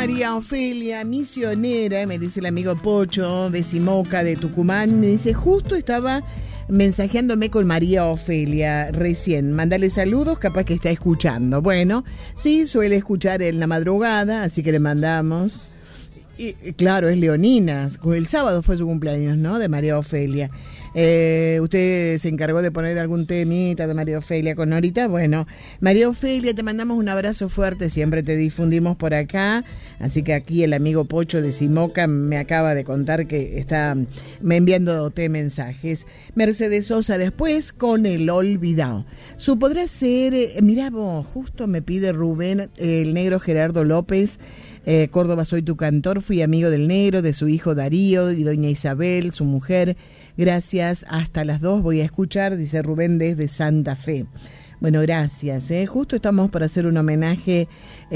María Ofelia, misionera, me dice el amigo Pocho de Simoca, de Tucumán. Me dice, justo estaba mensajeándome con María Ofelia recién. Mándale saludos, capaz que está escuchando. Bueno, sí, suele escuchar en la madrugada, así que le mandamos. Y, claro, es leonina. El sábado fue su cumpleaños, ¿no? De María Ofelia. Usted se encargó de poner algún temita de María Ofelia con Norita. Bueno, María Ofelia, te mandamos un abrazo fuerte. Siempre te difundimos por acá. Así que aquí el amigo Pocho de Simoca me acaba de contar que está me enviándote mensajes. Mercedes Sosa después con El Olvidado. Su podrá ser, mirá vos, justo me pide Rubén, el negro Gerardo López. Córdoba, soy tu cantor, fui amigo del negro, de su hijo Darío y doña Isabel, su mujer. Gracias, hasta las 2 voy a escuchar, dice Rubén desde Santa Fe. Bueno, gracias. Justo estamos por hacer un homenaje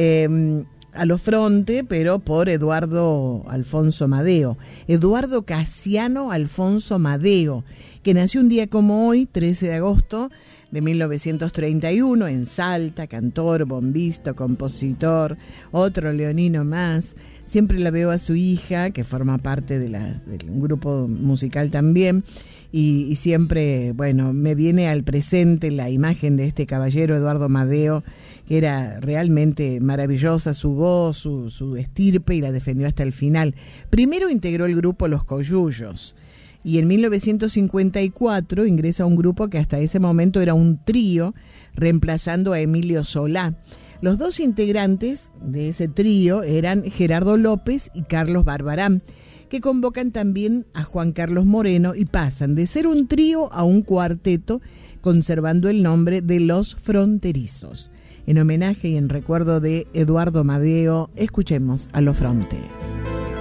a los Fronte, pero por Eduardo Alfonso Madeo. Eduardo Casiano Alfonso Madeo, que nació un día como hoy, 13 de agosto, de 1931, en Salta, cantor, bombista, compositor, otro leonino más. Siempre la veo a su hija, que forma parte de un grupo musical también, y siempre, bueno, me viene al presente la imagen de este caballero Eduardo Madeo, que era realmente maravillosa, su voz, su estirpe, y la defendió hasta el final. Primero integró el grupo Los Coyullos, y en 1954 ingresa a un grupo que hasta ese momento era un trío, reemplazando a Emilio Solá. Los dos integrantes de ese trío eran Gerardo López y Carlos Barbarán, que convocan también a Juan Carlos Moreno y pasan de ser un trío a un cuarteto, conservando el nombre de Los Fronterizos. En homenaje y en recuerdo de Eduardo Madeo, escuchemos a Los Fronte.